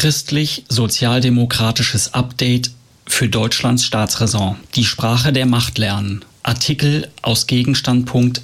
Christlich-sozialdemokratisches Update für Deutschlands Staatsräson. Die Sprache der Macht lernen. Artikel aus Gegenstandpunkt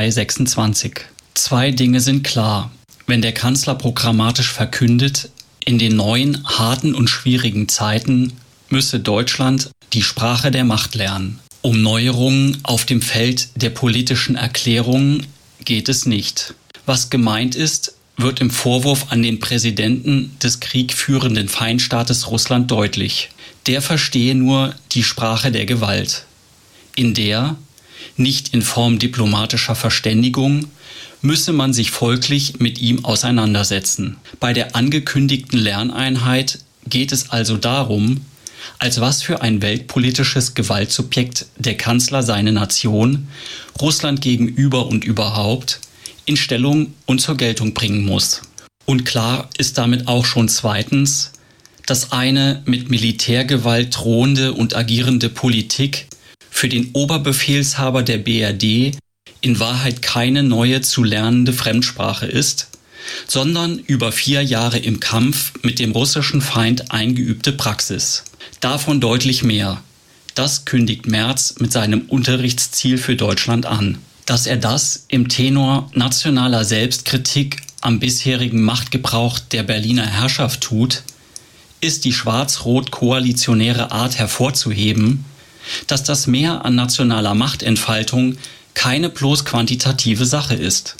226. Zwei Dinge sind klar. Wenn der Kanzler programmatisch verkündet, in den neuen, harten und schwierigen Zeiten müsse Deutschland die Sprache der Macht lernen. Um Neuerungen auf dem Feld der politischen Erklärungen geht es nicht. Was gemeint ist, wird im Vorwurf an den Präsidenten des kriegführenden Feindstaates Russland deutlich. Der verstehe nur die Sprache der Gewalt, in der, nicht in Form diplomatischer Verständigung, müsse man sich folglich mit ihm auseinandersetzen. Bei der angekündigten Lerneinheit geht es also darum, als was für ein weltpolitisches Gewaltsubjekt der Kanzler seine Nation, Russland gegenüber und überhaupt, in Stellung und zur Geltung bringen muss. Und klar ist damit auch schon zweitens, dass eine mit Militärgewalt drohende und agierende Politik für den Oberbefehlshaber der BRD in Wahrheit keine neue zu lernende Fremdsprache ist, sondern über 4 Jahre im Kampf mit dem russischen Feind eingeübte Praxis. Davon deutlich mehr. Das kündigt Merz mit seinem Unterrichtsziel für Deutschland an. Dass er das im Tenor nationaler Selbstkritik am bisherigen Machtgebrauch der Berliner Herrschaft tut, ist die schwarz-rot-koalitionäre Art hervorzuheben, dass das Mehr an nationaler Machtentfaltung keine bloß quantitative Sache ist.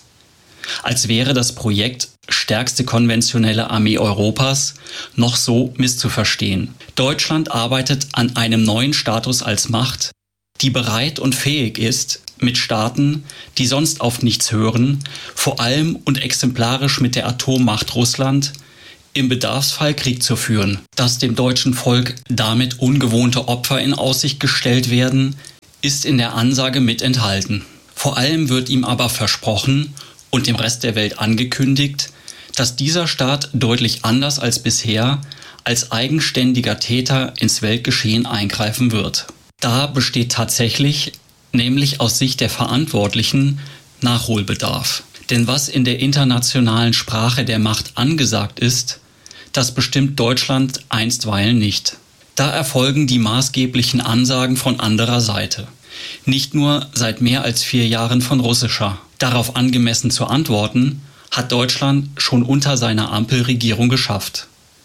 Als wäre das Projekt stärkste konventionelle Armee Europas noch so misszuverstehen. Deutschland arbeitet an einem neuen Status als Macht, die bereit und fähig ist, mit Staaten, die sonst auf nichts hören, vor allem und exemplarisch mit der Atommacht Russland, im Bedarfsfall Krieg zu führen. Dass dem deutschen Volk damit ungewohnte Opfer in Aussicht gestellt werden, ist in der Ansage mit enthalten. Vor allem wird ihm aber versprochen und dem Rest der Welt angekündigt, dass dieser Staat deutlich anders als bisher als eigenständiger Täter ins Weltgeschehen eingreifen wird. Da besteht tatsächlich, nämlich aus Sicht der Verantwortlichen, Nachholbedarf. Denn was in der internationalen Sprache der Macht angesagt ist, das bestimmt Deutschland einstweilen nicht. Da erfolgen die maßgeblichen Ansagen von anderer Seite. Nicht nur seit mehr als 4 Jahren von russischer. Darauf angemessen zu antworten, hat Deutschland schon unter seiner Ampelregierung geschafft.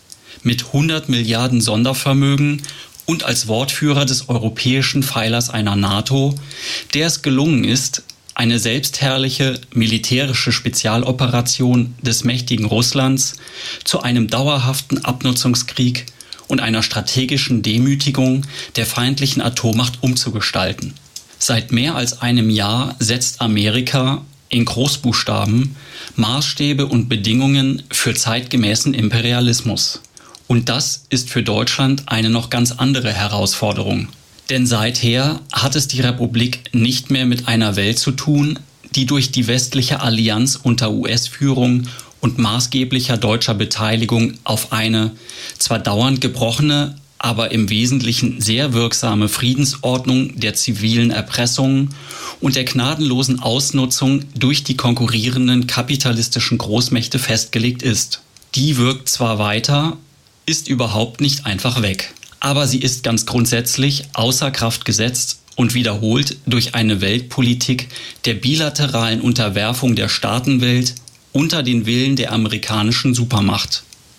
Mit 100 Milliarden Sondervermögen und als Wortführer des europäischen Pfeilers einer NATO, der es gelungen ist, eine selbstherrliche militärische Spezialoperation des mächtigen Russlands zu einem dauerhaften Abnutzungskrieg und einer strategischen Demütigung der feindlichen Atommacht umzugestalten. Seit mehr als einem Jahr setzt Amerika in Großbuchstaben Maßstäbe und Bedingungen für zeitgemäßen Imperialismus. Und das ist für Deutschland eine noch ganz andere Herausforderung. Denn seither hat es die Republik nicht mehr mit einer Welt zu tun, die durch die westliche Allianz unter US-Führung und maßgeblicher deutscher Beteiligung auf eine zwar dauernd gebrochene, aber im Wesentlichen sehr wirksame Friedensordnung der zivilen Erpressung und der gnadenlosen Ausnutzung durch die konkurrierenden kapitalistischen Großmächte festgelegt ist. Die wirkt zwar weiter, ist überhaupt nicht einfach weg. Aber sie ist ganz grundsätzlich außer Kraft gesetzt und wiederholt durch eine Weltpolitik der bilateralen Unterwerfung der Staatenwelt unter den Willen der amerikanischen Supermacht.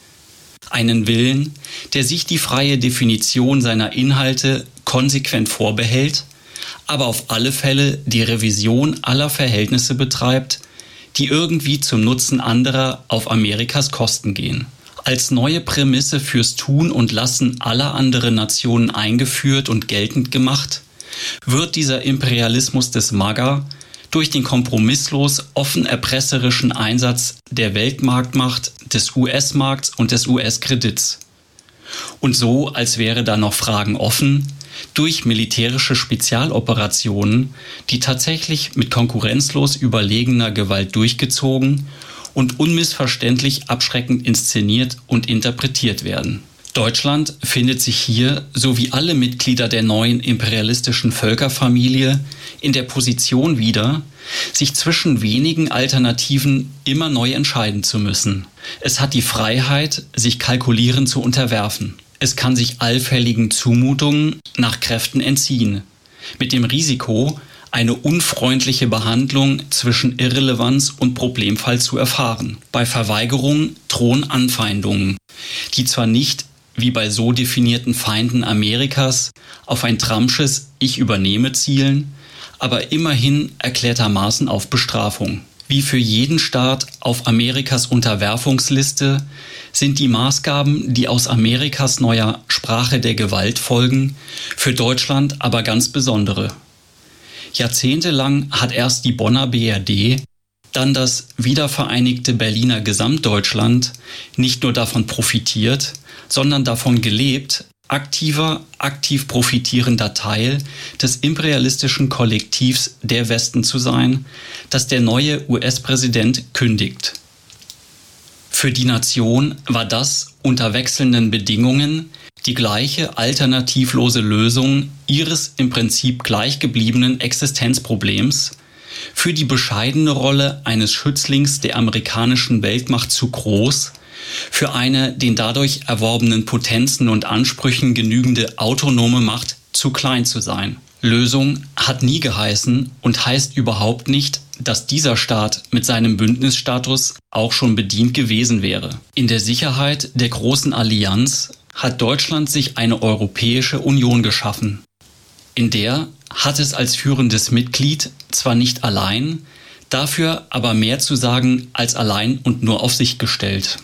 Einen Willen, der sich die freie Definition seiner Inhalte konsequent vorbehält, aber auf alle Fälle die Revision aller Verhältnisse betreibt, die irgendwie zum Nutzen anderer auf Amerikas Kosten gehen. Als neue Prämisse fürs Tun und Lassen aller anderen Nationen eingeführt und geltend gemacht, wird dieser Imperialismus des MAGA durch den kompromisslos offen erpresserischen Einsatz der Weltmarktmacht, des US-Markts und des US-Kredits. Und so, als wäre da noch Fragen offen, durch militärische Spezialoperationen, die tatsächlich mit konkurrenzlos überlegener Gewalt durchgezogen und unmissverständlich abschreckend inszeniert und interpretiert werden. Deutschland findet sich hier, so wie alle Mitglieder der neuen imperialistischen Völkerfamilie, in der Position wieder, sich zwischen wenigen Alternativen immer neu entscheiden zu müssen. Es hat die Freiheit, sich kalkulierend zu unterwerfen. Es kann sich allfälligen Zumutungen nach Kräften entziehen, mit dem Risiko, eine unfreundliche Behandlung zwischen Irrelevanz und Problemfall zu erfahren. Bei Verweigerung drohen Anfeindungen, die zwar nicht, wie bei so definierten Feinden Amerikas, auf ein Trumpsches Ich übernehme zielen, aber immerhin erklärtermaßen auf Bestrafung. Wie für jeden Staat auf Amerikas Unterwerfungsliste sind die Maßgaben, die aus Amerikas neuer Sprache der Gewalt folgen, für Deutschland aber ganz besondere. Jahrzehntelang hat erst die Bonner BRD, dann das wiedervereinigte Berliner Gesamtdeutschland nicht nur davon profitiert, sondern davon gelebt, aktiv profitierender Teil des imperialistischen Kollektivs der Westen zu sein, das der neue US-Präsident kündigt. Für die Nation war das unter wechselnden Bedingungen die gleiche alternativlose Lösung ihres im Prinzip gleich gebliebenen Existenzproblems, für die bescheidene Rolle eines Schützlings der amerikanischen Weltmacht zu groß, für eine den dadurch erworbenen Potenzen und Ansprüchen genügende autonome Macht zu klein zu sein. Lösung hat nie geheißen und heißt überhaupt nicht, dass dieser Staat mit seinem Bündnisstatus auch schon bedient gewesen wäre. In der Sicherheit der großen Allianz hat Deutschland sich eine Europäische Union geschaffen. In der hat es als führendes Mitglied zwar nicht allein, dafür aber mehr zu sagen als allein und nur auf sich gestellt.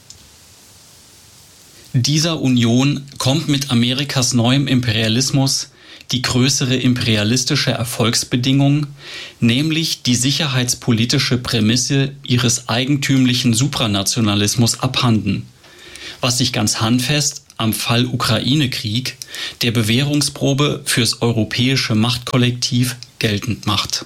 Dieser Union kommt mit Amerikas neuem Imperialismus die größere imperialistische Erfolgsbedingung, nämlich die sicherheitspolitische Prämisse ihres eigentümlichen Supranationalismus abhanden, was sich ganz handfest am Fall Ukraine-Krieg, der Bewährungsprobe fürs europäische Machtkollektiv, geltend macht.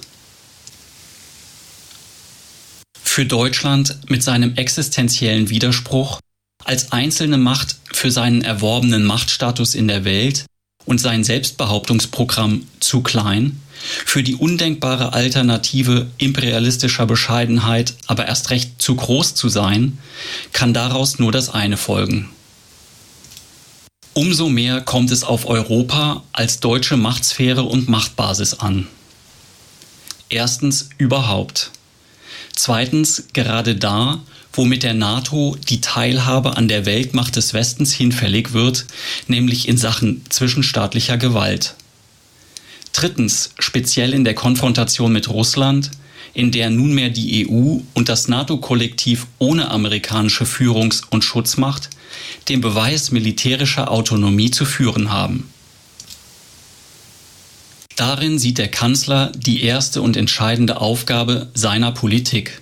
Für Deutschland mit seinem existenziellen Widerspruch, als einzelne Macht für seinen erworbenen Machtstatus in der Welt und sein Selbstbehauptungsprogramm zu klein, für die undenkbare Alternative imperialistischer Bescheidenheit aber erst recht zu groß zu sein, kann daraus nur das eine folgen. Umso mehr kommt es auf Europa als deutsche Machtsphäre und Machtbasis an. Erstens überhaupt. Zweitens gerade da, wo mit der NATO die Teilhabe an der Weltmacht des Westens hinfällig wird, nämlich in Sachen zwischenstaatlicher Gewalt. Drittens speziell in der Konfrontation mit Russland, in der nunmehr die EU und das NATO-Kollektiv ohne amerikanische Führungs- und Schutzmacht den Beweis militärischer Autonomie zu führen haben. Darin sieht der Kanzler die erste und entscheidende Aufgabe seiner Politik.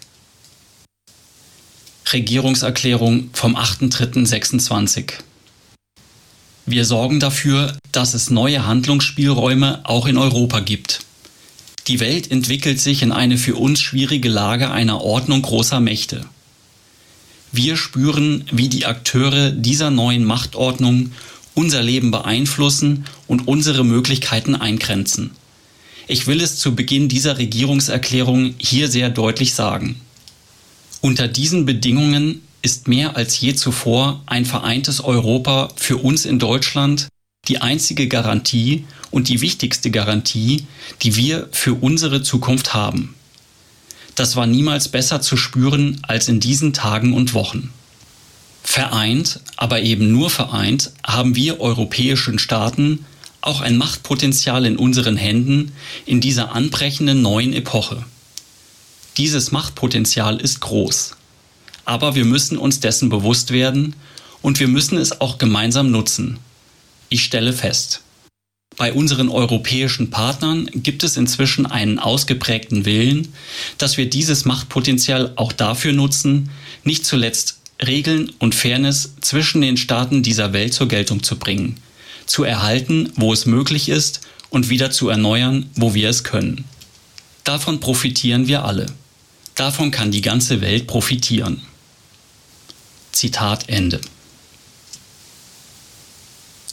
Regierungserklärung vom 8.3.26. Wir sorgen dafür, dass es neue Handlungsspielräume auch in Europa gibt. Die Welt entwickelt sich in eine für uns schwierige Lage einer Ordnung großer Mächte. Wir spüren, wie die Akteure dieser neuen Machtordnung unser Leben beeinflussen und unsere Möglichkeiten eingrenzen. Ich will es zu Beginn dieser Regierungserklärung hier sehr deutlich sagen. Unter diesen Bedingungen ist mehr als je zuvor ein vereintes Europa für uns in Deutschland die einzige Garantie und die wichtigste Garantie, die wir für unsere Zukunft haben. Das war niemals besser zu spüren als in diesen Tagen und Wochen. Vereint, aber eben nur vereint, haben wir europäischen Staaten auch ein Machtpotenzial in unseren Händen in dieser anbrechenden neuen Epoche. Dieses Machtpotenzial ist groß. Aber wir müssen uns dessen bewusst werden und wir müssen es auch gemeinsam nutzen. Ich stelle fest, bei unseren europäischen Partnern gibt es inzwischen einen ausgeprägten Willen, dass wir dieses Machtpotenzial auch dafür nutzen, nicht zuletzt Regeln und Fairness zwischen den Staaten dieser Welt zur Geltung zu bringen, zu erhalten, wo es möglich ist und wieder zu erneuern, wo wir es können. Davon profitieren wir alle. Davon kann die ganze Welt profitieren. Zitat Ende.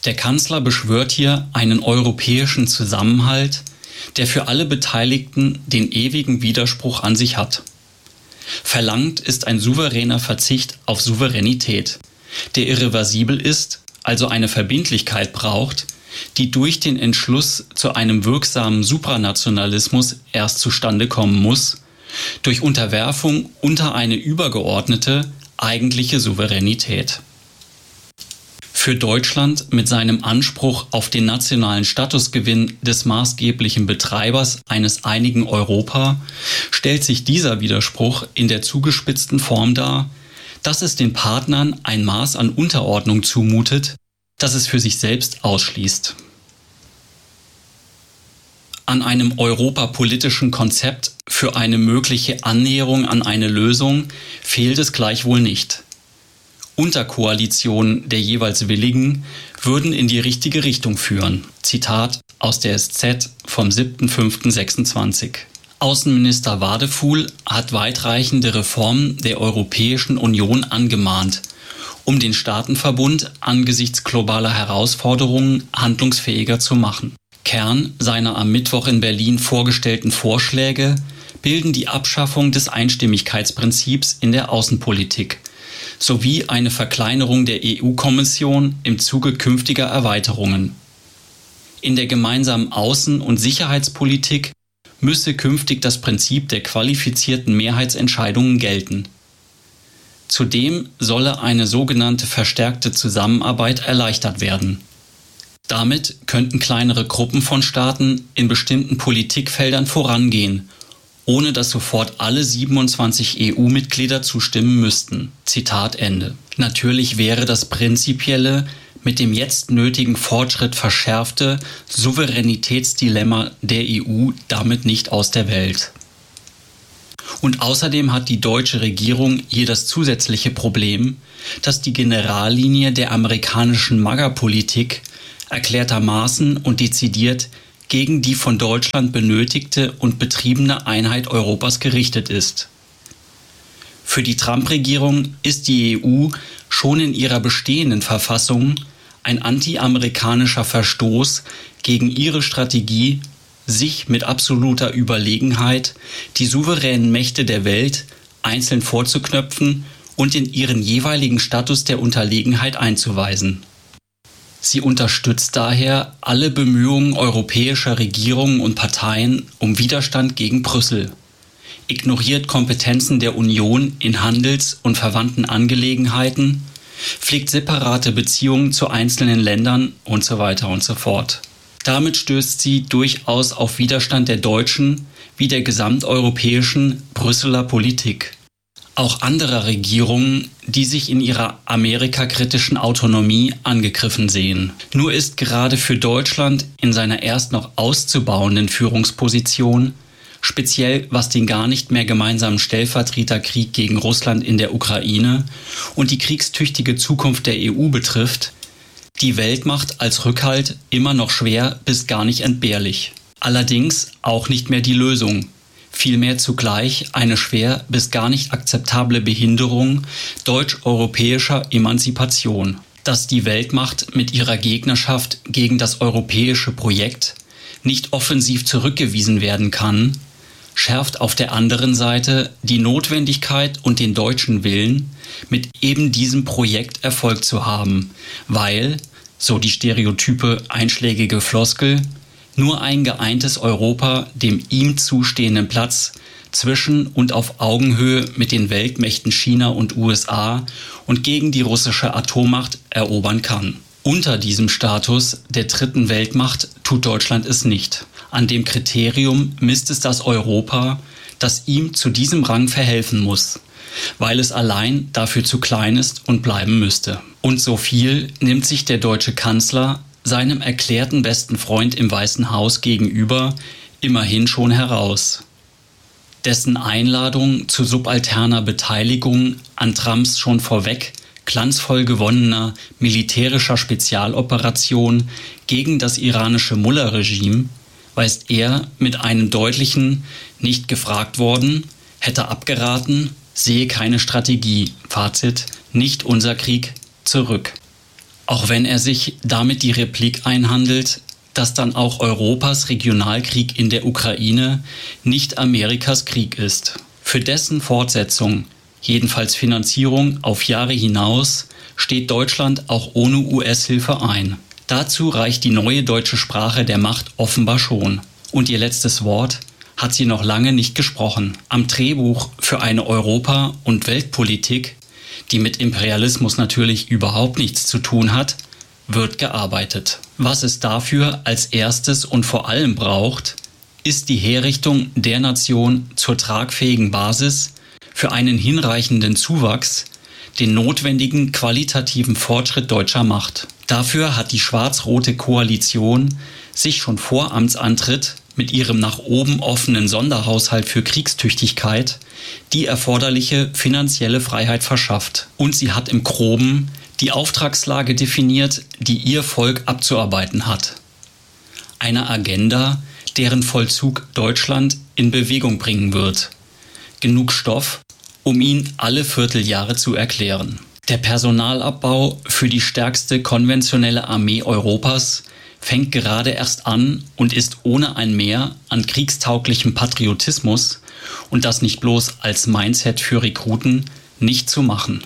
Der Kanzler beschwört hier einen europäischen Zusammenhalt, der für alle Beteiligten den ewigen Widerspruch an sich hat. Verlangt ist ein souveräner Verzicht auf Souveränität, der irreversibel ist, also eine Verbindlichkeit braucht, die durch den Entschluss zu einem wirksamen Supranationalismus erst zustande kommen muss, durch Unterwerfung unter eine übergeordnete, eigentliche Souveränität. Für Deutschland mit seinem Anspruch auf den nationalen Statusgewinn des maßgeblichen Betreibers eines einigen Europa stellt sich dieser Widerspruch in der zugespitzten Form dar, dass es den Partnern ein Maß an Unterordnung zumutet, das es für sich selbst ausschließt. An einem europapolitischen Konzept für eine mögliche Annäherung an eine Lösung fehlt es gleichwohl nicht. Unterkoalitionen der jeweils Willigen würden in die richtige Richtung führen. Zitat aus der SZ vom 7.5.26. Außenminister Wadefuhl hat weitreichende Reformen der Europäischen Union angemahnt, um den Staatenverbund angesichts globaler Herausforderungen handlungsfähiger zu machen. Kern seiner am Mittwoch in Berlin vorgestellten Vorschläge bilden die Abschaffung des Einstimmigkeitsprinzips in der Außenpolitik sowie eine Verkleinerung der EU-Kommission im Zuge künftiger Erweiterungen. In der gemeinsamen Außen- und Sicherheitspolitik müsse künftig das Prinzip der qualifizierten Mehrheitsentscheidungen gelten. Zudem solle eine sogenannte verstärkte Zusammenarbeit erleichtert werden. Damit könnten kleinere Gruppen von Staaten in bestimmten Politikfeldern vorangehen, ohne dass sofort alle 27 EU-Mitglieder zustimmen müssten. Zitat Ende. Natürlich wäre das prinzipielle, mit dem jetzt nötigen Fortschritt verschärfte Souveränitätsdilemma der EU damit nicht aus der Welt. Und außerdem hat die deutsche Regierung hier das zusätzliche Problem, dass die Generallinie der amerikanischen MAGA-Politik erklärtermaßen und dezidiert gegen die von Deutschland benötigte und betriebene Einheit Europas gerichtet ist. Für die Trump-Regierung ist die EU schon in ihrer bestehenden Verfassung ein anti-amerikanischer Verstoß gegen ihre Strategie, sich mit absoluter Überlegenheit die souveränen Mächte der Welt einzeln vorzuknöpfen und in ihren jeweiligen Status der Unterlegenheit einzuweisen. Sie unterstützt daher alle Bemühungen europäischer Regierungen und Parteien um Widerstand gegen Brüssel, ignoriert Kompetenzen der Union in Handels- und verwandten Angelegenheiten, pflegt separate Beziehungen zu einzelnen Ländern und so weiter und so fort. Damit stößt sie durchaus auf Widerstand der deutschen wie der gesamteuropäischen Brüsseler Politik. Auch anderer Regierungen, die sich in ihrer amerikakritischen Autonomie angegriffen sehen. Nur ist gerade für Deutschland in seiner erst noch auszubauenden Führungsposition, speziell was den gar nicht mehr gemeinsamen Stellvertreterkrieg gegen Russland in der Ukraine und die kriegstüchtige Zukunft der EU betrifft, die Weltmacht als Rückhalt immer noch schwer bis gar nicht entbehrlich. Allerdings auch nicht mehr die Lösung. Vielmehr zugleich eine schwer bis gar nicht akzeptable Behinderung deutsch-europäischer Emanzipation. Dass die Weltmacht mit ihrer Gegnerschaft gegen das europäische Projekt nicht offensiv zurückgewiesen werden kann, schärft auf der anderen Seite die Notwendigkeit und den deutschen Willen, mit eben diesem Projekt Erfolg zu haben, weil, so die stereotype einschlägige Floskel, nur ein geeintes Europa dem ihm zustehenden Platz zwischen und auf Augenhöhe mit den Weltmächten China und USA und gegen die russische Atommacht erobern kann. Unter diesem Status der dritten Weltmacht tut Deutschland es nicht. An dem Kriterium misst es das Europa, das ihm zu diesem Rang verhelfen muss, weil es allein dafür zu klein ist und bleiben müsste. Und so viel nimmt sich der deutsche Kanzler seinem erklärten besten Freund im Weißen Haus gegenüber immerhin schon heraus. Dessen Einladung zu subalterner Beteiligung an Trumps schon vorweg glanzvoll gewonnener militärischer Spezialoperation gegen das iranische Mullah-Regime weist er mit einem deutlichen „Nicht gefragt worden, hätte abgeraten, sehe keine Strategie, Fazit, nicht unser Krieg" zurück. Auch wenn er sich damit die Replik einhandelt, dass dann auch Europas Regionalkrieg in der Ukraine nicht Amerikas Krieg ist. Für dessen Fortsetzung, jedenfalls Finanzierung auf Jahre hinaus, steht Deutschland auch ohne US-Hilfe ein. Dazu reicht die neue deutsche Sprache der Macht offenbar schon. Und ihr letztes Wort hat sie noch lange nicht gesprochen. Am Drehbuch für eine Europa- und Weltpolitik, die mit Imperialismus natürlich überhaupt nichts zu tun hat, wird gearbeitet. Was es dafür als erstes und vor allem braucht, ist die Herrichtung der Nation zur tragfähigen Basis für einen hinreichenden Zuwachs, den notwendigen qualitativen Fortschritt deutscher Macht. Dafür hat die schwarz-rote Koalition sich schon vor Amtsantritt mit ihrem nach oben offenen Sonderhaushalt für Kriegstüchtigkeit die erforderliche finanzielle Freiheit verschafft. Und sie hat im Groben die Auftragslage definiert, die ihr Volk abzuarbeiten hat. Eine Agenda, deren Vollzug Deutschland in Bewegung bringen wird. Genug Stoff, um ihn alle Vierteljahre zu erklären. Der Personalabbau für die stärkste konventionelle Armee Europas fängt gerade erst an und ist ohne ein Mehr an kriegstauglichem Patriotismus und das nicht bloß als Mindset für Rekruten nicht zu machen.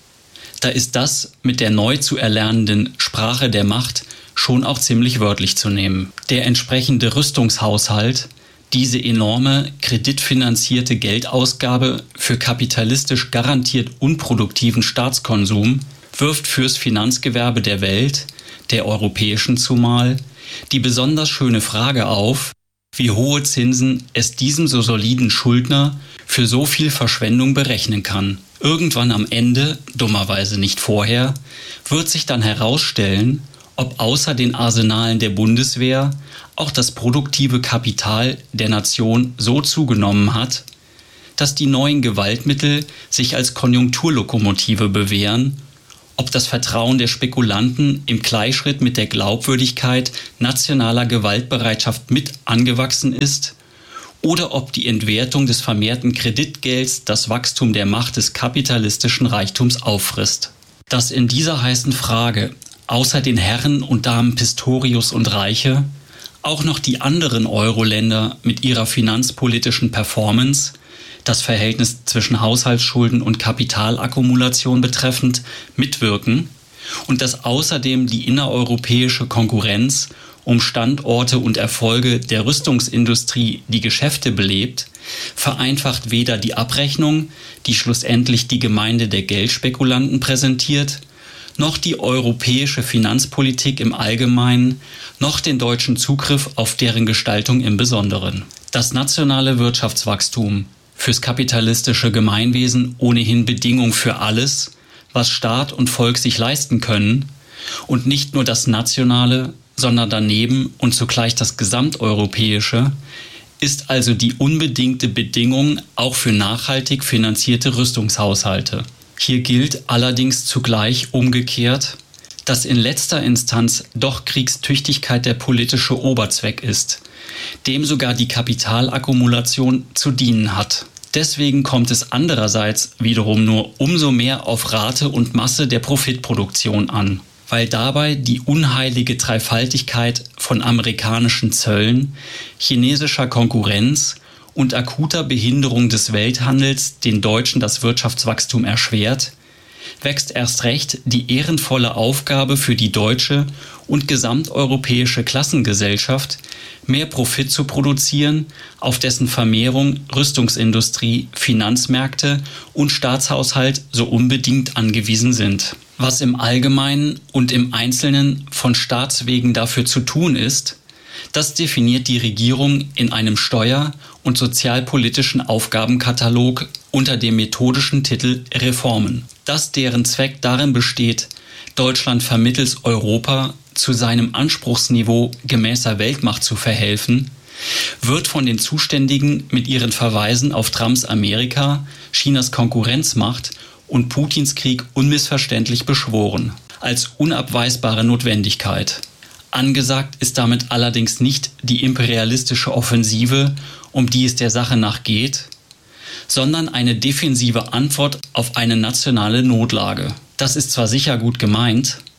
Da ist das mit der neu zu erlernenden Sprache der Macht schon auch ziemlich wörtlich zu nehmen. Der entsprechende Rüstungshaushalt, diese enorme kreditfinanzierte Geldausgabe für kapitalistisch garantiert unproduktiven Staatskonsum, wirft fürs Finanzgewerbe der Welt, der europäischen zumal, die besonders schöne Frage auf, wie hohe Zinsen es diesem so soliden Schuldner für so viel Verschwendung berechnen kann. Irgendwann am Ende, dummerweise nicht vorher, wird sich dann herausstellen, ob außer den Arsenalen der Bundeswehr auch das produktive Kapital der Nation so zugenommen hat, dass die neuen Gewaltmittel sich als Konjunkturlokomotive bewähren, ob das Vertrauen der Spekulanten im Gleichschritt mit der Glaubwürdigkeit nationaler Gewaltbereitschaft mit angewachsen ist, oder ob die Entwertung des vermehrten Kreditgelds das Wachstum der Macht des kapitalistischen Reichtums auffrisst. Dass in dieser heißen Frage außer den Herren und Damen Pistorius und Reiche auch noch die anderen Euro-Länder mit ihrer finanzpolitischen Performance, das Verhältnis zwischen Haushaltsschulden und Kapitalakkumulation betreffend, mitwirken und dass außerdem die innereuropäische Konkurrenz um Standorte und Erfolge der Rüstungsindustrie die Geschäfte belebt, vereinfacht weder die Abrechnung, die schlussendlich die Gemeinde der Geldspekulanten präsentiert, noch die europäische Finanzpolitik im Allgemeinen, noch den deutschen Zugriff auf deren Gestaltung im Besonderen. Das nationale Wirtschaftswachstum, fürs kapitalistische Gemeinwesen ohnehin Bedingung für alles, was Staat und Volk sich leisten können, und nicht nur das nationale, sondern daneben und zugleich das gesamteuropäische, ist also die unbedingte Bedingung auch für nachhaltig finanzierte Rüstungshaushalte. Hier gilt allerdings zugleich umgekehrt, dass in letzter Instanz doch Kriegstüchtigkeit der politische Oberzweck ist, dem sogar die Kapitalakkumulation zu dienen hat. Deswegen kommt es andererseits wiederum nur umso mehr auf Rate und Masse der Profitproduktion an, weil dabei die unheilige Dreifaltigkeit von amerikanischen Zöllen, chinesischer Konkurrenz und akuter Behinderung des Welthandels den Deutschen das Wirtschaftswachstum erschwert, wächst erst recht die ehrenvolle Aufgabe für die deutsche und gesamteuropäische Klassengesellschaft, mehr Profit zu produzieren, auf dessen Vermehrung Rüstungsindustrie, Finanzmärkte und Staatshaushalt so unbedingt angewiesen sind. Was im Allgemeinen und im Einzelnen von Staatswegen dafür zu tun ist, das definiert die Regierung in einem steuer- und sozialpolitischen Aufgabenkatalog unter dem methodischen Titel Reformen. Dass deren Zweck darin besteht, Deutschland vermittels Europa zu seinem Anspruchsniveau gemäßer Weltmacht zu verhelfen, wird von den Zuständigen mit ihren Verweisen auf Trumps Amerika, Chinas Konkurrenzmacht und Putins Krieg unmissverständlich beschworen, als unabweisbare Notwendigkeit. Angesagt ist damit allerdings nicht die imperialistische Offensive, um die es der Sache nach geht, sondern eine defensive Antwort auf eine nationale Notlage. Das ist zwar sicher gut gemeint,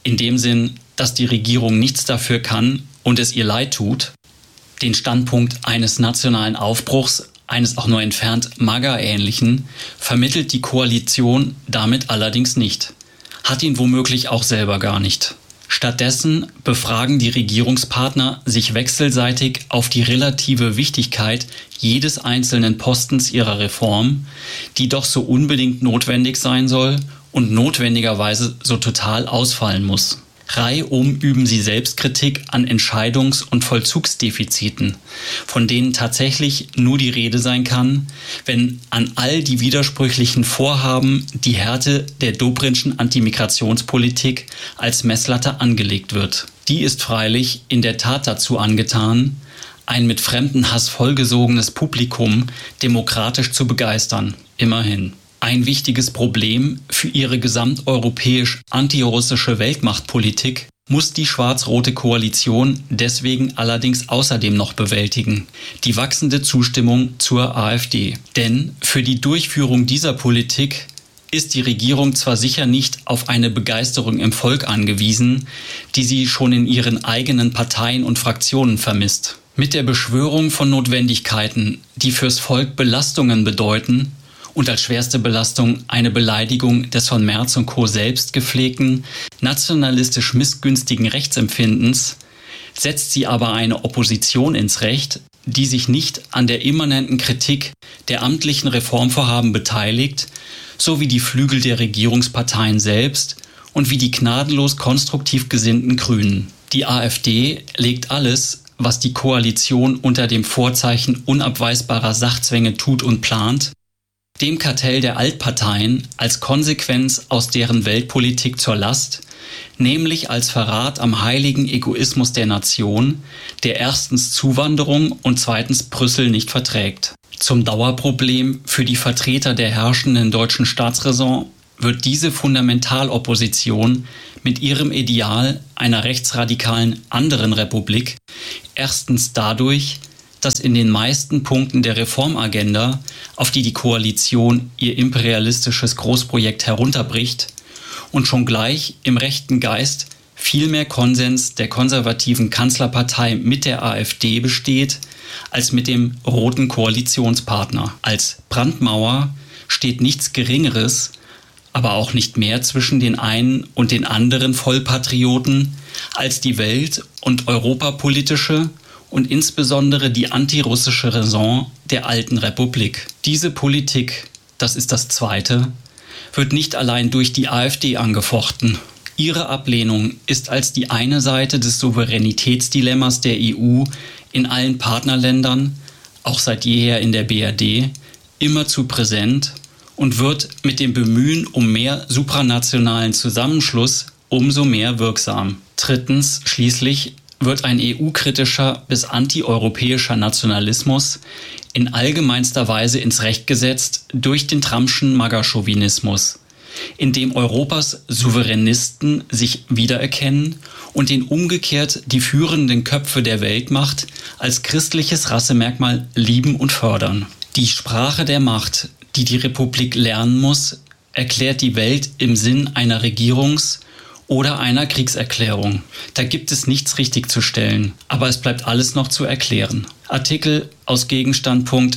in dem Sinn, dass die Regierung nichts dafür kann und es ihr leid tut. Den Standpunkt eines nationalen Aufbruchs, eines auch nur entfernt MAGA-ähnlichen, vermittelt die Koalition damit allerdings nicht. Hat ihn womöglich auch selber gar nicht. Stattdessen befragen die Regierungspartner sich wechselseitig auf die relative Wichtigkeit jedes einzelnen Postens ihrer Reform, die doch so unbedingt notwendig sein soll und notwendigerweise so total ausfallen muss. Reihum üben sie Selbstkritik an Entscheidungs- und Vollzugsdefiziten, von denen tatsächlich nur die Rede sein kann, wenn an all die widersprüchlichen Vorhaben die Härte der Dobrynschen Antimigrationspolitik als Messlatte angelegt wird. Die ist freilich in der Tat dazu angetan, ein mit Fremdenhass vollgesogenes Publikum demokratisch zu begeistern. Immerhin. Ein wichtiges Problem für ihre gesamteuropäisch antirussische Weltmachtpolitik muss die schwarz-rote Koalition deswegen allerdings außerdem noch bewältigen: die wachsende Zustimmung zur AfD. Denn für die Durchführung dieser Politik ist die Regierung zwar sicher nicht auf eine Begeisterung im Volk angewiesen, die sie schon in ihren eigenen Parteien und Fraktionen vermisst. Mit der Beschwörung von Notwendigkeiten, die fürs Volk Belastungen bedeuten, und als schwerste Belastung eine Beleidigung des von Merz und Co. selbst gepflegten, nationalistisch missgünstigen Rechtsempfindens, setzt sie aber eine Opposition ins Recht, die sich nicht an der immanenten Kritik der amtlichen Reformvorhaben beteiligt, so wie die Flügel der Regierungsparteien selbst und wie die gnadenlos konstruktiv gesinnten Grünen. Die AfD legt alles, was die Koalition unter dem Vorzeichen unabweisbarer Sachzwänge tut und plant, dem Kartell der Altparteien als Konsequenz aus deren Weltpolitik zur Last, nämlich als Verrat am heiligen Egoismus der Nation, der erstens Zuwanderung und zweitens Brüssel nicht verträgt. Zum Dauerproblem für die Vertreter der herrschenden deutschen Staatsräson wird diese Fundamentalopposition mit ihrem Ideal einer rechtsradikalen anderen Republik erstens dadurch, dass in den meisten Punkten der Reformagenda, auf die die Koalition ihr imperialistisches Großprojekt herunterbricht, und schon gleich im rechten Geist viel mehr Konsens der konservativen Kanzlerpartei mit der AfD besteht, als mit dem roten Koalitionspartner. Als Brandmauer steht nichts Geringeres, aber auch nicht mehr zwischen den einen und den anderen Vollpatrioten als die welt- und europapolitische und insbesondere die antirussische Raison der alten Republik. Diese Politik, das ist das Zweite, wird nicht allein durch die AfD angefochten. Ihre Ablehnung ist als die eine Seite des Souveränitätsdilemmas der EU in allen Partnerländern, auch seit jeher in der BRD, immerzu präsent und wird mit dem Bemühen um mehr supranationalen Zusammenschluss umso mehr wirksam. Drittens schließlich wird ein EU-kritischer bis antieuropäischer Nationalismus in allgemeinster Weise ins Recht gesetzt durch den Trumpschen MAGA-Chauvinismus, in dem Europas Souveränisten sich wiedererkennen und den umgekehrt die führenden Köpfe der Weltmacht als christliches Rassemerkmal lieben und fördern. Die Sprache der Macht, die die Republik lernen muss, erklärt die Welt im Sinn einer Regierungs- oder einer Kriegserklärung. Da gibt es nichts richtig zu stellen, aber es bleibt alles noch zu erklären. Artikel aus Gegenstandpunkt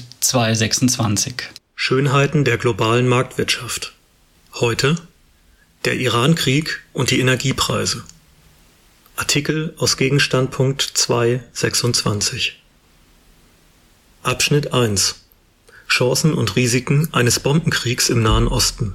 226. Schönheiten der globalen Marktwirtschaft. Heute der Iran-Krieg und die Energiepreise. Artikel aus Gegenstandpunkt 226. Abschnitt 1. Chancen und Risiken eines Bombenkriegs im Nahen Osten.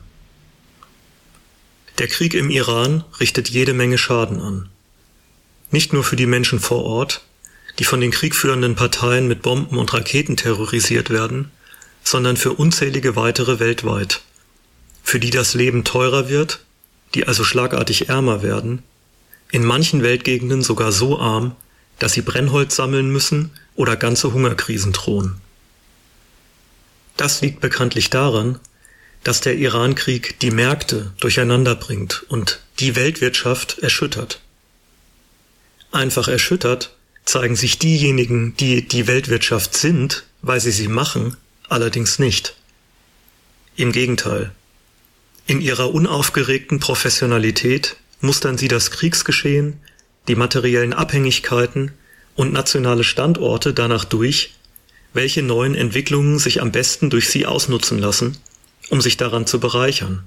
Der Krieg im Iran richtet jede Menge Schaden an. Nicht nur für die Menschen vor Ort, die von den kriegführenden Parteien mit Bomben und Raketen terrorisiert werden, sondern für unzählige weitere weltweit, für die das Leben teurer wird, die also schlagartig ärmer werden, in manchen Weltgegenden sogar so arm, dass sie Brennholz sammeln müssen oder ganze Hungerkrisen drohen. Das liegt bekanntlich daran, dass der Iran-Krieg die Märkte durcheinander bringt und die Weltwirtschaft erschüttert. Einfach erschüttert zeigen sich diejenigen, die die Weltwirtschaft sind, weil sie machen, allerdings nicht. Im Gegenteil. In ihrer unaufgeregten Professionalität mustern sie das Kriegsgeschehen, die materiellen Abhängigkeiten und nationale Standorte danach durch, welche neuen Entwicklungen sich am besten durch sie ausnutzen lassen, um sich daran zu bereichern.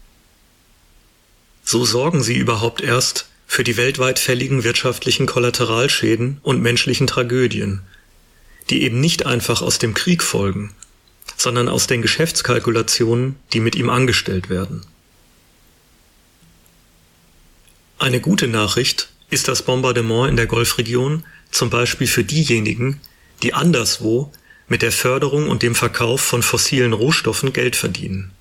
So sorgen sie überhaupt erst für die weltweit fälligen wirtschaftlichen Kollateralschäden und menschlichen Tragödien, die eben nicht einfach aus dem Krieg folgen, sondern aus den Geschäftskalkulationen, die mit ihm angestellt werden. Eine gute Nachricht ist das Bombardement in der Golfregion zum Beispiel für diejenigen, die anderswo mit der Förderung und dem Verkauf von fossilen Rohstoffen Geld verdienen.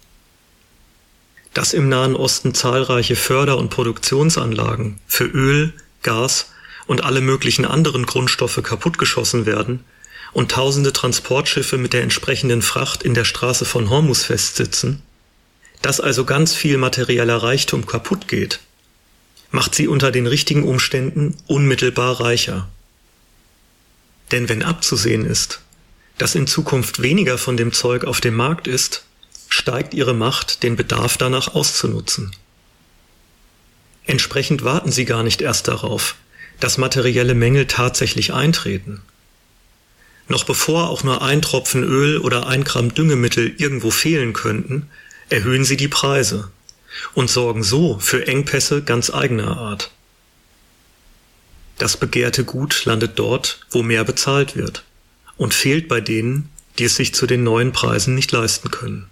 Dass im Nahen Osten zahlreiche Förder- und Produktionsanlagen für Öl, Gas und alle möglichen anderen Grundstoffe kaputtgeschossen werden und tausende Transportschiffe mit der entsprechenden Fracht in der Straße von Hormuz festsitzen, dass also ganz viel materieller Reichtum kaputt geht, macht sie unter den richtigen Umständen unmittelbar reicher. Denn wenn abzusehen ist, dass in Zukunft weniger von dem Zeug auf dem Markt ist, steigt ihre Macht, den Bedarf danach auszunutzen. Entsprechend warten sie gar nicht erst darauf, dass materielle Mängel tatsächlich eintreten. Noch bevor auch nur ein Tropfen Öl oder 1 Gramm Düngemittel irgendwo fehlen könnten, erhöhen sie die Preise und sorgen so für Engpässe ganz eigener Art. Das begehrte Gut landet dort, wo mehr bezahlt wird, und fehlt bei denen, die es sich zu den neuen Preisen nicht leisten können.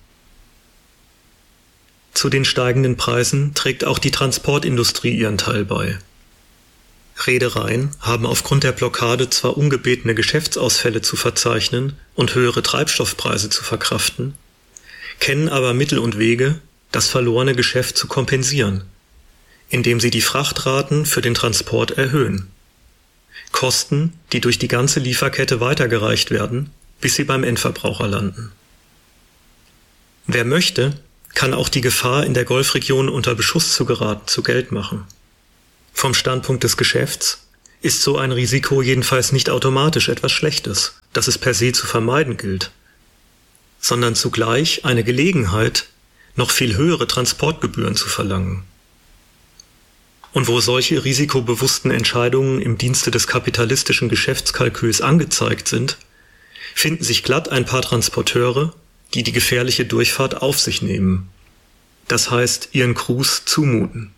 Zu den steigenden Preisen trägt auch die Transportindustrie ihren Teil bei. Reedereien haben aufgrund der Blockade zwar ungebetene Geschäftsausfälle zu verzeichnen und höhere Treibstoffpreise zu verkraften, kennen aber Mittel und Wege, das verlorene Geschäft zu kompensieren, indem sie die Frachtraten für den Transport erhöhen. Kosten, die durch die ganze Lieferkette weitergereicht werden, bis sie beim Endverbraucher landen. Wer möchte, kann auch die Gefahr, in der Golfregion unter Beschuss zu geraten, zu Geld machen. Vom Standpunkt des Geschäfts ist so ein Risiko jedenfalls nicht automatisch etwas Schlechtes, das es per se zu vermeiden gilt, sondern zugleich eine Gelegenheit, noch viel höhere Transportgebühren zu verlangen. Und wo solche risikobewussten Entscheidungen im Dienste des kapitalistischen Geschäftskalküls angezeigt sind, finden sich glatt ein paar Transporteure, die die gefährliche Durchfahrt auf sich nehmen. Das heißt, ihren Crews zumuten.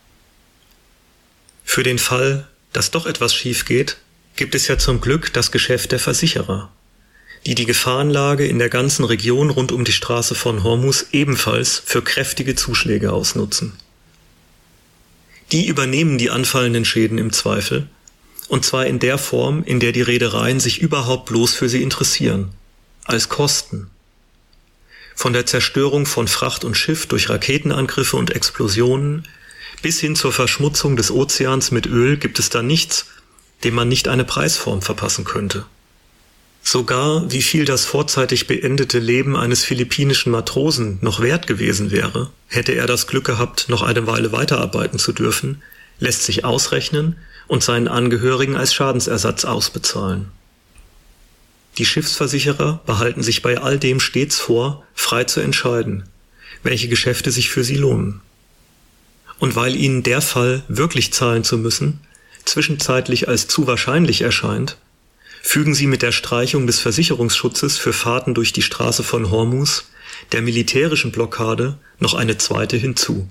Für den Fall, dass doch etwas schief geht, gibt es ja zum Glück das Geschäft der Versicherer, die die Gefahrenlage in der ganzen Region rund um die Straße von Hormuz ebenfalls für kräftige Zuschläge ausnutzen. Die übernehmen die anfallenden Schäden im Zweifel, und zwar in der Form, in der die Reedereien sich überhaupt bloß für sie interessieren, als Kosten. Von der Zerstörung von Fracht und Schiff durch Raketenangriffe und Explosionen bis hin zur Verschmutzung des Ozeans mit Öl gibt es da nichts, dem man nicht eine Preisform verpassen könnte. Sogar wie viel das vorzeitig beendete Leben eines philippinischen Matrosen noch wert gewesen wäre, hätte er das Glück gehabt, noch eine Weile weiterarbeiten zu dürfen, lässt sich ausrechnen und seinen Angehörigen als Schadensersatz ausbezahlen. Die Schiffsversicherer behalten sich bei all dem stets vor, frei zu entscheiden, welche Geschäfte sich für sie lohnen. Und weil ihnen der Fall, wirklich zahlen zu müssen, zwischenzeitlich als zu wahrscheinlich erscheint, fügen sie mit der Streichung des Versicherungsschutzes für Fahrten durch die Straße von Hormuz der militärischen Blockade noch eine zweite hinzu.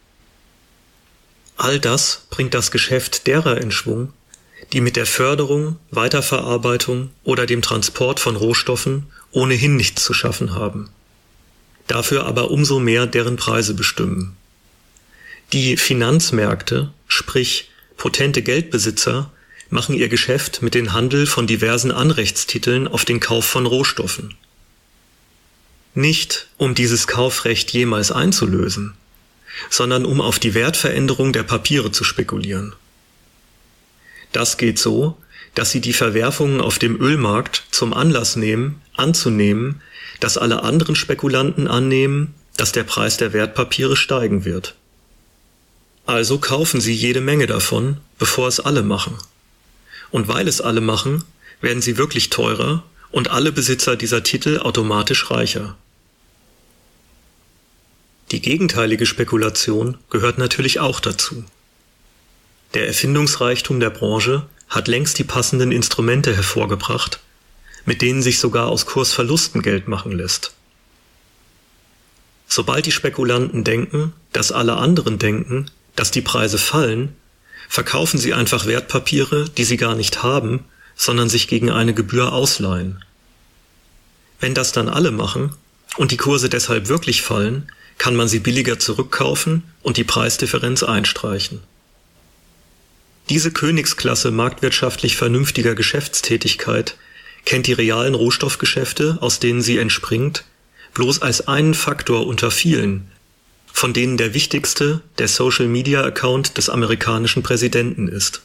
All das bringt das Geschäft derer in Schwung, die mit der Förderung, Weiterverarbeitung oder dem Transport von Rohstoffen ohnehin nichts zu schaffen haben. Dafür aber umso mehr deren Preise bestimmen. Die Finanzmärkte, sprich potente Geldbesitzer, machen ihr Geschäft mit dem Handel von diversen Anrechtstiteln auf den Kauf von Rohstoffen. Nicht, um dieses Kaufrecht jemals einzulösen, sondern um auf die Wertveränderung der Papiere zu spekulieren. Das geht so, dass sie die Verwerfungen auf dem Ölmarkt zum Anlass nehmen, anzunehmen, dass alle anderen Spekulanten annehmen, dass der Preis der Wertpapiere steigen wird. Also kaufen sie jede Menge davon, bevor es alle machen. Und weil es alle machen, werden sie wirklich teurer und alle Besitzer dieser Titel automatisch reicher. Die gegenteilige Spekulation gehört natürlich auch dazu. Der Erfindungsreichtum der Branche hat längst die passenden Instrumente hervorgebracht, mit denen sich sogar aus Kursverlusten Geld machen lässt. Sobald die Spekulanten denken, dass alle anderen denken, dass die Preise fallen, verkaufen sie einfach Wertpapiere, die sie gar nicht haben, sondern sich gegen eine Gebühr ausleihen. Wenn das dann alle machen und die Kurse deshalb wirklich fallen, kann man sie billiger zurückkaufen und die Preisdifferenz einstreichen. Diese Königsklasse marktwirtschaftlich vernünftiger Geschäftstätigkeit kennt die realen Rohstoffgeschäfte, aus denen sie entspringt, bloß als einen Faktor unter vielen, von denen der wichtigste der Social-Media-Account des amerikanischen Präsidenten ist.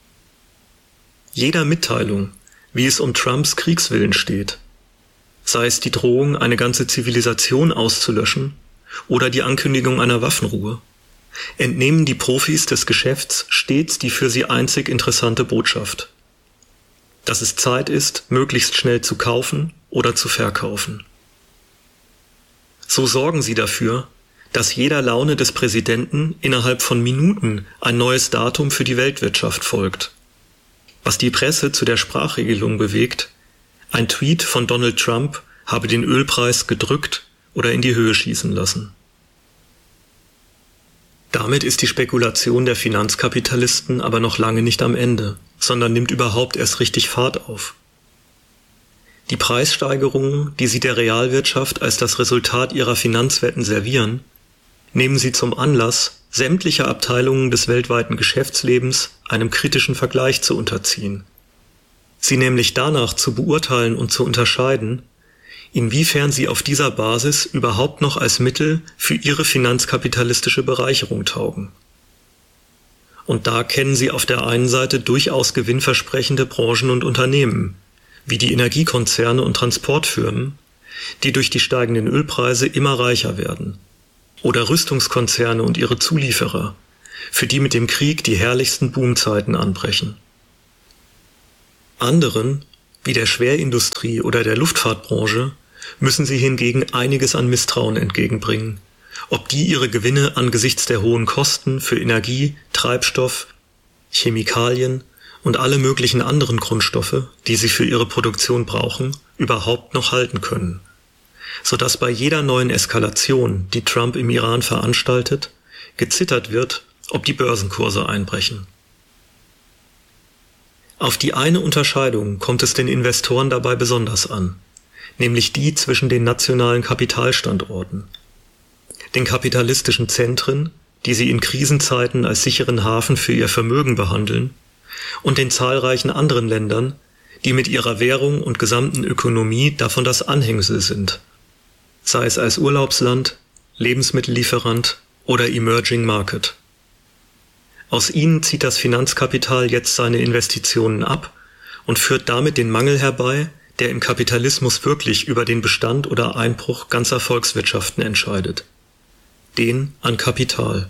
Jeder Mitteilung, wie es um Trumps Kriegswillen steht, sei es die Drohung, eine ganze Zivilisation auszulöschen oder die Ankündigung einer Waffenruhe, entnehmen die Profis des Geschäfts stets die für sie einzig interessante Botschaft: dass es Zeit ist, möglichst schnell zu kaufen oder zu verkaufen. So sorgen sie dafür, dass jeder Laune des Präsidenten innerhalb von Minuten ein neues Datum für die Weltwirtschaft folgt. Was die Presse zu der Sprachregelung bewegt: ein Tweet von Donald Trump habe den Ölpreis gedrückt oder in die Höhe schießen lassen. Damit ist die Spekulation der Finanzkapitalisten aber noch lange nicht am Ende, sondern nimmt überhaupt erst richtig Fahrt auf. Die Preissteigerungen, die sie der Realwirtschaft als das Resultat ihrer Finanzwetten servieren, nehmen sie zum Anlass, sämtliche Abteilungen des weltweiten Geschäftslebens einem kritischen Vergleich zu unterziehen. Sie nämlich danach zu beurteilen und zu unterscheiden, inwiefern sie auf dieser Basis überhaupt noch als Mittel für ihre finanzkapitalistische Bereicherung taugen. Und da kennen sie auf der einen Seite durchaus gewinnversprechende Branchen und Unternehmen, wie die Energiekonzerne und Transportfirmen, die durch die steigenden Ölpreise immer reicher werden, oder Rüstungskonzerne und ihre Zulieferer, für die mit dem Krieg die herrlichsten Boomzeiten anbrechen. Anderen, wie der Schwerindustrie oder der Luftfahrtbranche, müssen sie hingegen einiges an Misstrauen entgegenbringen, ob die ihre Gewinne angesichts der hohen Kosten für Energie, Treibstoff, Chemikalien und alle möglichen anderen Grundstoffe, die sie für ihre Produktion brauchen, überhaupt noch halten können, sodass bei jeder neuen Eskalation, die Trump im Iran veranstaltet, gezittert wird, ob die Börsenkurse einbrechen. Auf die eine Unterscheidung kommt es den Investoren dabei besonders an, nämlich die zwischen den nationalen Kapitalstandorten, den kapitalistischen Zentren, die sie in Krisenzeiten als sicheren Hafen für ihr Vermögen behandeln, und den zahlreichen anderen Ländern, die mit ihrer Währung und gesamten Ökonomie davon das Anhängsel sind, sei es als Urlaubsland, Lebensmittellieferant oder Emerging Market. Aus ihnen zieht das Finanzkapital jetzt seine Investitionen ab und führt damit den Mangel herbei, der im Kapitalismus wirklich über den Bestand oder Einbruch ganzer Volkswirtschaften entscheidet: den an Kapital.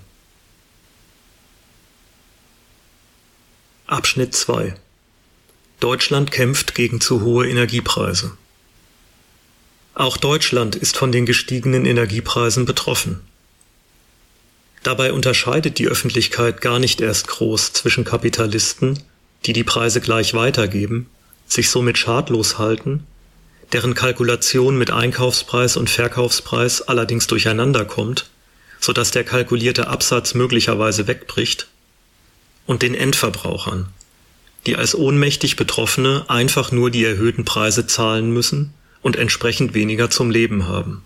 Abschnitt 2: Deutschland kämpft gegen zu hohe Energiepreise. Auch Deutschland ist von den gestiegenen Energiepreisen betroffen. Dabei unterscheidet die Öffentlichkeit gar nicht erst groß zwischen Kapitalisten, die die Preise gleich weitergeben, sich somit schadlos halten, deren Kalkulation mit Einkaufspreis und Verkaufspreis allerdings durcheinander kommt, sodass der kalkulierte Absatz möglicherweise wegbricht, und den Endverbrauchern, die als ohnmächtig Betroffene einfach nur die erhöhten Preise zahlen müssen und entsprechend weniger zum Leben haben.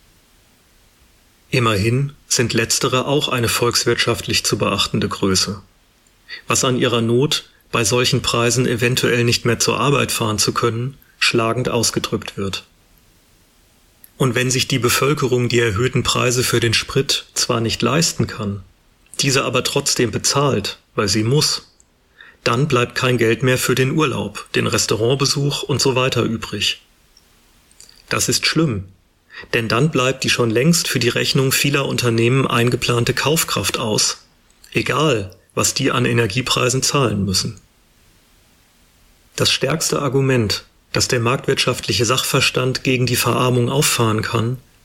Immerhin sind letztere auch eine volkswirtschaftlich zu beachtende Größe. Was an ihrer Not, bei solchen Preisen eventuell nicht mehr zur Arbeit fahren zu können, schlagend ausgedrückt wird. Und wenn sich die Bevölkerung die erhöhten Preise für den Sprit zwar nicht leisten kann, diese aber trotzdem bezahlt, weil sie muss, dann bleibt kein Geld mehr für den Urlaub, den Restaurantbesuch und so weiter übrig. Das ist schlimm, denn dann bleibt die schon längst für die Rechnung vieler Unternehmen eingeplante Kaufkraft aus, egal was die an Energiepreisen zahlen müssen. Das stärkste Argument, das der marktwirtschaftliche Sachverstand gegen die Verarmung auffahren kann,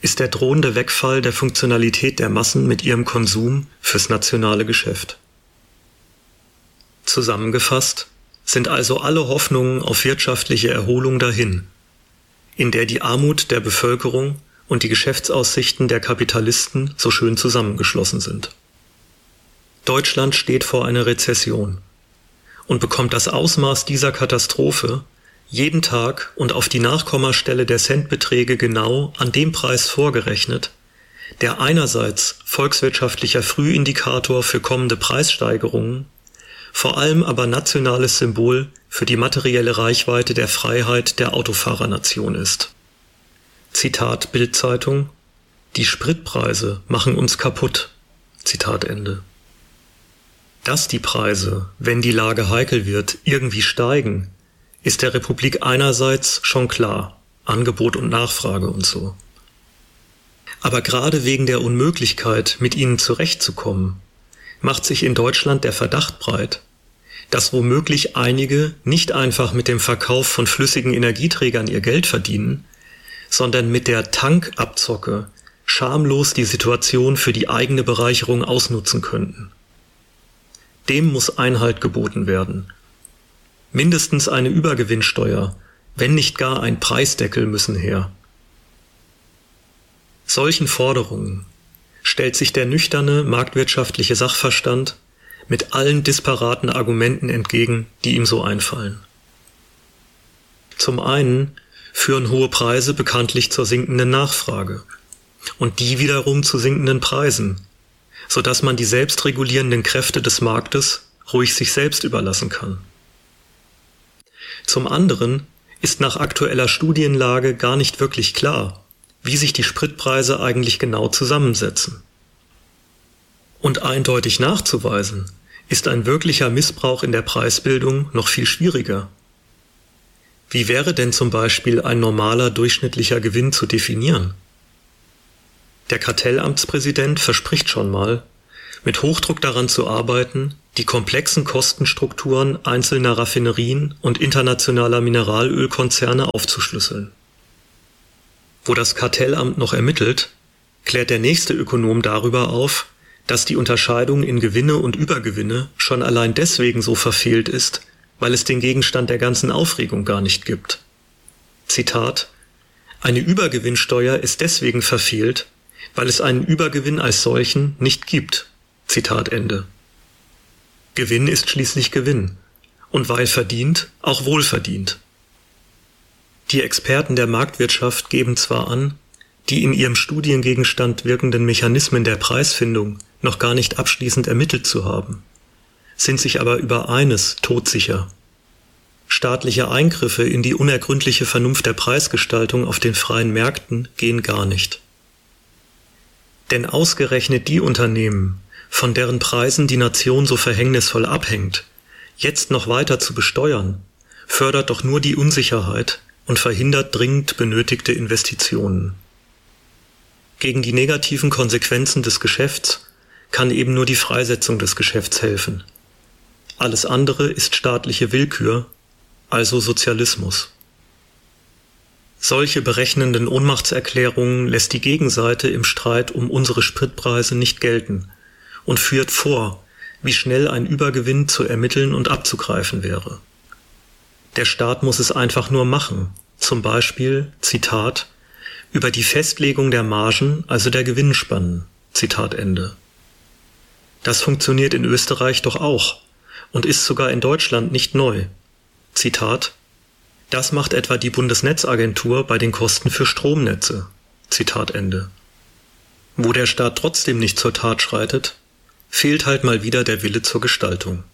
ist der drohende Wegfall der Funktionalität der Massen mit ihrem Konsum fürs nationale Geschäft. Zusammengefasst sind also alle Hoffnungen auf wirtschaftliche Erholung dahin, in der die Armut der Bevölkerung und die Geschäftsaussichten der Kapitalisten so schön zusammengeschlossen sind. Deutschland steht vor einer Rezession und bekommt das Ausmaß dieser Katastrophe jeden Tag und auf die Nachkommastelle der Centbeträge genau an dem Preis vorgerechnet, der einerseits volkswirtschaftlicher Frühindikator für kommende Preissteigerungen, vor allem aber nationales Symbol für die materielle Reichweite der Freiheit der Autofahrernation ist. Zitat Bild-Zeitung: Die Spritpreise machen uns kaputt. Zitat Ende. Dass die Preise, wenn die Lage heikel wird, irgendwie steigen, ist der Republik einerseits schon klar, Angebot und Nachfrage und so. Aber gerade wegen der Unmöglichkeit, mit ihnen zurechtzukommen, macht sich in Deutschland der Verdacht breit, dass womöglich einige nicht einfach mit dem Verkauf von flüssigen Energieträgern ihr Geld verdienen, sondern mit der Tankabzocke schamlos die Situation für die eigene Bereicherung ausnutzen könnten. Dem muss Einhalt geboten werden. Mindestens eine Übergewinnsteuer, wenn nicht gar ein Preisdeckel müssen her. Solchen Forderungen stellt sich der nüchterne marktwirtschaftliche Sachverstand mit allen disparaten Argumenten entgegen, die ihm so einfallen. Zum einen führen hohe Preise bekanntlich zur sinkenden Nachfrage und die wiederum zu sinkenden Preisen, sodass man die selbstregulierenden Kräfte des Marktes ruhig sich selbst überlassen kann. Zum anderen ist nach aktueller Studienlage gar nicht wirklich klar, wie sich die Spritpreise eigentlich genau zusammensetzen. Und eindeutig nachzuweisen ist ein wirklicher Missbrauch in der Preisbildung noch viel schwieriger. Wie wäre denn zum Beispiel ein normaler durchschnittlicher Gewinn zu definieren? Der Kartellamtspräsident verspricht schon mal, mit Hochdruck daran zu arbeiten, die komplexen Kostenstrukturen einzelner Raffinerien und internationaler Mineralölkonzerne aufzuschlüsseln. Wo das Kartellamt noch ermittelt, klärt der nächste Ökonom darüber auf, dass die Unterscheidung in Gewinne und Übergewinne schon allein deswegen so verfehlt ist, weil es den Gegenstand der ganzen Aufregung gar nicht gibt. Zitat: Eine Übergewinnsteuer ist deswegen verfehlt, weil es einen Übergewinn als solchen nicht gibt. Zitat Ende. Gewinn ist schließlich Gewinn und weil verdient, auch wohlverdient. Die Experten der Marktwirtschaft geben zwar an, die in ihrem Studiengegenstand wirkenden Mechanismen der Preisfindung noch gar nicht abschließend ermittelt zu haben, sind sich aber über eines todsicher: Staatliche Eingriffe in die unergründliche Vernunft der Preisgestaltung auf den freien Märkten gehen gar nicht. Denn ausgerechnet die Unternehmen, von deren Preisen die Nation so verhängnisvoll abhängt, jetzt noch weiter zu besteuern, fördert doch nur die Unsicherheit und verhindert dringend benötigte Investitionen. Gegen die negativen Konsequenzen des Geschäfts kann eben nur die Freisetzung des Geschäfts helfen. Alles andere ist staatliche Willkür, also Sozialismus. Solche berechnenden Ohnmachtserklärungen lässt die Gegenseite im Streit um unsere Spritpreise nicht gelten und führt vor, wie schnell ein Übergewinn zu ermitteln und abzugreifen wäre. Der Staat muss es einfach nur machen, zum Beispiel, Zitat, über die Festlegung der Margen, also der Gewinnspannen, Zitat Ende. Das funktioniert in Österreich doch auch und ist sogar in Deutschland nicht neu. Zitat: Das macht etwa die Bundesnetzagentur bei den Kosten für Stromnetze. Zitat Ende. Wo der Staat trotzdem nicht zur Tat schreitet, fehlt halt mal wieder der Wille zur Gestaltung.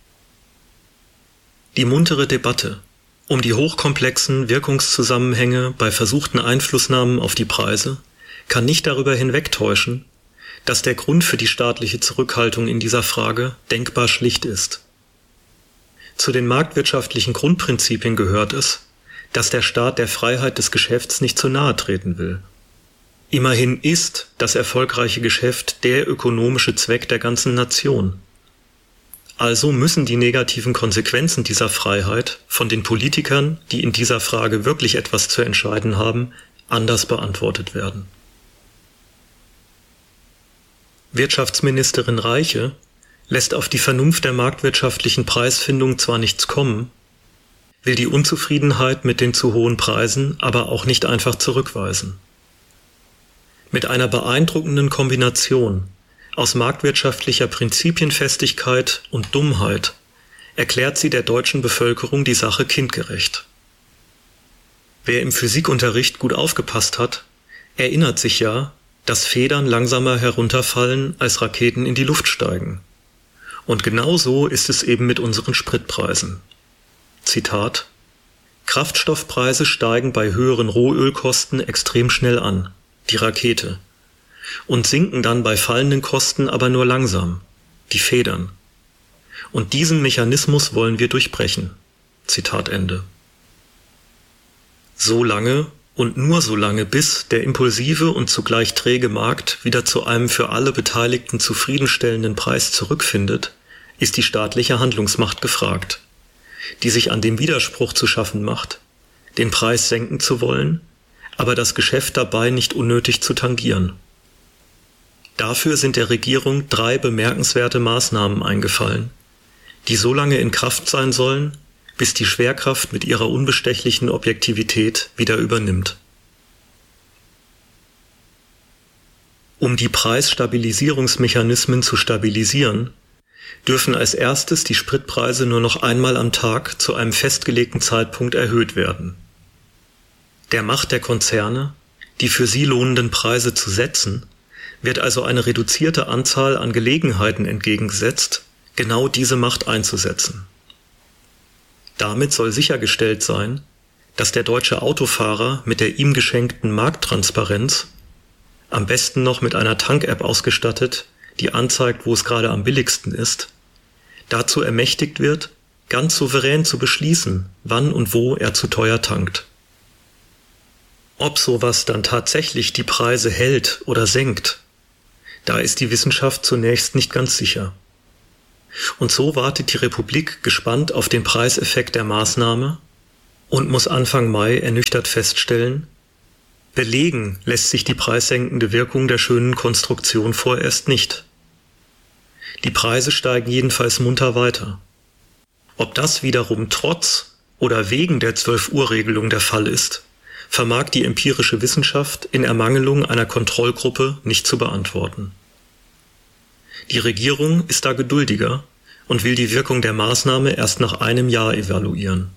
Die muntere Debatte um die hochkomplexen Wirkungszusammenhänge bei versuchten Einflussnahmen auf die Preise kann nicht darüber hinwegtäuschen, dass der Grund für die staatliche Zurückhaltung in dieser Frage denkbar schlicht ist. Zu den marktwirtschaftlichen Grundprinzipien gehört es, dass der Staat der Freiheit des Geschäfts nicht zu nahe treten will. Immerhin ist das erfolgreiche Geschäft der ökonomische Zweck der ganzen Nation. Also müssen die negativen Konsequenzen dieser Freiheit von den Politikern, die in dieser Frage wirklich etwas zu entscheiden haben, anders beantwortet werden. Wirtschaftsministerin Reiche lässt auf die Vernunft der marktwirtschaftlichen Preisfindung zwar nichts kommen, will die Unzufriedenheit mit den zu hohen Preisen aber auch nicht einfach zurückweisen. Mit einer beeindruckenden Kombination aus marktwirtschaftlicher Prinzipienfestigkeit und Dummheit erklärt sie der deutschen Bevölkerung die Sache kindgerecht. Wer im Physikunterricht gut aufgepasst hat, erinnert sich ja, dass Federn langsamer herunterfallen, als Raketen in die Luft steigen. Und genau so ist es eben mit unseren Spritpreisen. Zitat: Kraftstoffpreise steigen bei höheren Rohölkosten extrem schnell an, die Rakete, und sinken dann bei fallenden Kosten aber nur langsam, die Federn. Und diesen Mechanismus wollen wir durchbrechen. Zitat Ende. So lange und nur so lange, bis der impulsive und zugleich träge Markt wieder zu einem für alle Beteiligten zufriedenstellenden Preis zurückfindet, ist die staatliche Handlungsmacht gefragt, die sich an dem Widerspruch zu schaffen macht, den Preis senken zu wollen, aber das Geschäft dabei nicht unnötig zu tangieren. Dafür sind der Regierung 3 bemerkenswerte Maßnahmen eingefallen, die so lange in Kraft sein sollen, bis die Schwerkraft mit ihrer unbestechlichen Objektivität wieder übernimmt. Um die Preisstabilisierungsmechanismen zu stabilisieren, dürfen als erstes die Spritpreise nur noch einmal am Tag zu einem festgelegten Zeitpunkt erhöht werden. Der Macht der Konzerne, die für sie lohnenden Preise zu setzen, wird also eine reduzierte Anzahl an Gelegenheiten entgegengesetzt, genau diese Macht einzusetzen. Damit soll sichergestellt sein, dass der deutsche Autofahrer mit der ihm geschenkten Markttransparenz, am besten noch mit einer Tank-App ausgestattet, die anzeigt, wo es gerade am billigsten ist, dazu ermächtigt wird, ganz souverän zu beschließen, wann und wo er zu teuer tankt. Ob sowas dann tatsächlich die Preise hält oder senkt, da ist die Wissenschaft zunächst nicht ganz sicher. Und so wartet die Republik gespannt auf den Preiseffekt der Maßnahme und muss Anfang Mai ernüchtert feststellen: Belegen lässt sich die preissenkende Wirkung der schönen Konstruktion vorerst nicht. Die Preise steigen jedenfalls munter weiter. Ob das wiederum trotz oder wegen der 12-Uhr-Regelung der Fall ist, vermag die empirische Wissenschaft in Ermangelung einer Kontrollgruppe nicht zu beantworten. Die Regierung ist da geduldiger und will die Wirkung der Maßnahme erst nach einem Jahr evaluieren.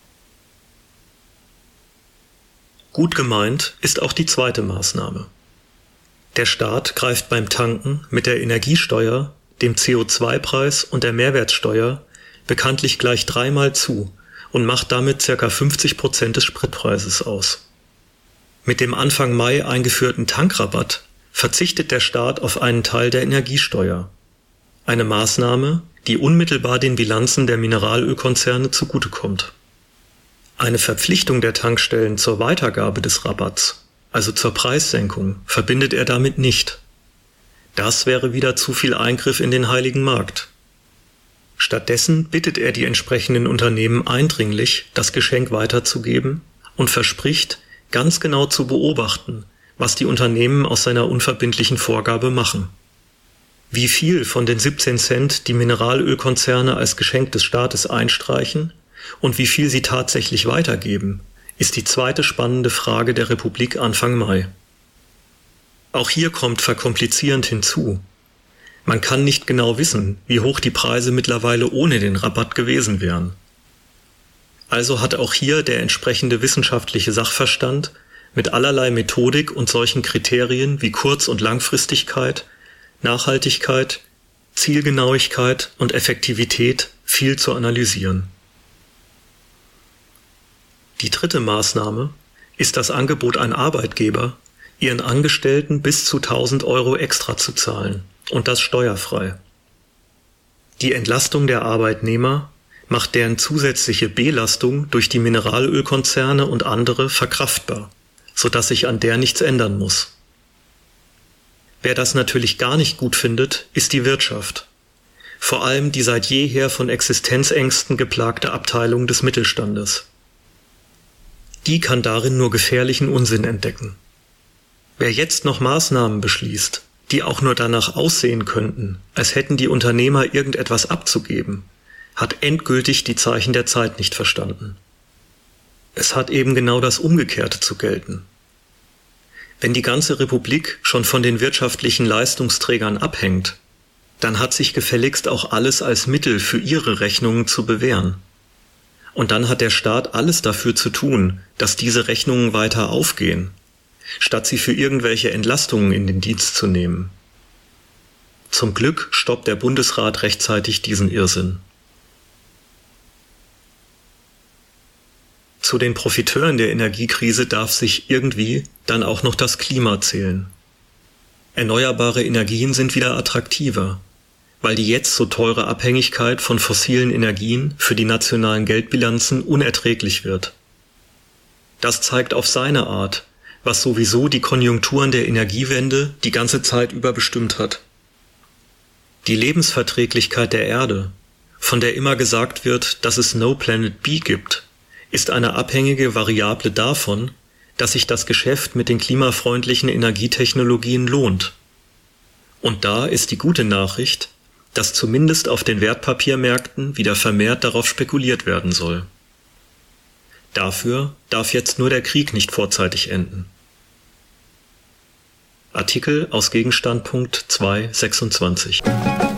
Gut gemeint ist auch die zweite Maßnahme. Der Staat greift beim Tanken mit der Energiesteuer, dem CO2-Preis und der Mehrwertsteuer bekanntlich gleich 3-mal zu und macht damit ca. 50% des Spritpreises aus. Mit dem Anfang Mai eingeführten Tankrabatt verzichtet der Staat auf einen Teil der Energiesteuer. Eine Maßnahme, die unmittelbar den Bilanzen der Mineralölkonzerne zugutekommt. Eine Verpflichtung der Tankstellen zur Weitergabe des Rabatts, also zur Preissenkung, verbindet er damit nicht. Das wäre wieder zu viel Eingriff in den heiligen Markt. Stattdessen bittet er die entsprechenden Unternehmen eindringlich, das Geschenk weiterzugeben und verspricht, ganz genau zu beobachten, was die Unternehmen aus seiner unverbindlichen Vorgabe machen. Wie viel von den 17 Cent die Mineralölkonzerne als Geschenk des Staates einstreichen und wie viel sie tatsächlich weitergeben, ist die zweite spannende Frage der Republik Anfang Mai. Auch hier kommt verkomplizierend hinzu: Man kann nicht genau wissen, wie hoch die Preise mittlerweile ohne den Rabatt gewesen wären. Also hat auch hier der entsprechende wissenschaftliche Sachverstand mit allerlei Methodik und solchen Kriterien wie Kurz- und Langfristigkeit, Nachhaltigkeit, Zielgenauigkeit und Effektivität viel zu analysieren. Die dritte Maßnahme ist das Angebot an Arbeitgeber, ihren Angestellten bis zu 1.000 € extra zu zahlen, und das steuerfrei. Die Entlastung der Arbeitnehmer macht deren zusätzliche Belastung durch die Mineralölkonzerne und andere verkraftbar, sodass sich an der nichts ändern muss. Wer das natürlich gar nicht gut findet, ist die Wirtschaft. Vor allem die seit jeher von Existenzängsten geplagte Abteilung des Mittelstandes. Die kann darin nur gefährlichen Unsinn entdecken. Wer jetzt noch Maßnahmen beschließt, die auch nur danach aussehen könnten, als hätten die Unternehmer irgendetwas abzugeben, hat endgültig die Zeichen der Zeit nicht verstanden. Es hat eben genau das Umgekehrte zu gelten. Wenn die ganze Republik schon von den wirtschaftlichen Leistungsträgern abhängt, dann hat sich gefälligst auch alles als Mittel für ihre Rechnungen zu bewähren. Und dann hat der Staat alles dafür zu tun, dass diese Rechnungen weiter aufgehen, statt sie für irgendwelche Entlastungen in den Dienst zu nehmen. Zum Glück stoppt der Bundesrat rechtzeitig diesen Irrsinn. Zu den Profiteuren der Energiekrise darf sich irgendwie dann auch noch das Klima zählen. Erneuerbare Energien sind wieder attraktiver, weil die jetzt so teure Abhängigkeit von fossilen Energien für die nationalen Geldbilanzen unerträglich wird. Das zeigt auf seine Art, was sowieso die Konjunkturen der Energiewende die ganze Zeit über bestimmt hat. Die Lebensverträglichkeit der Erde, von der immer gesagt wird, dass es No Planet B gibt, ist eine abhängige Variable davon, dass sich das Geschäft mit den klimafreundlichen Energietechnologien lohnt. Und da ist die gute Nachricht, dass zumindest auf den Wertpapiermärkten wieder vermehrt darauf spekuliert werden soll. Dafür darf jetzt nur der Krieg nicht vorzeitig enden. Artikel aus Gegenstandpunkt 2.26